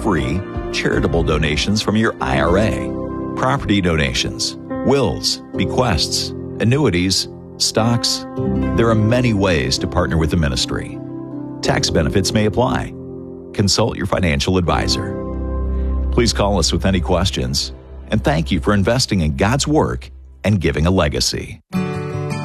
tax-free charitable donations from your IRA, property donations, wills, bequests, annuities, stocks. There are many ways to partner with the ministry. Tax benefits may apply. Consult your financial advisor. Please call us with any questions, and thank you for investing in God's work and giving a legacy.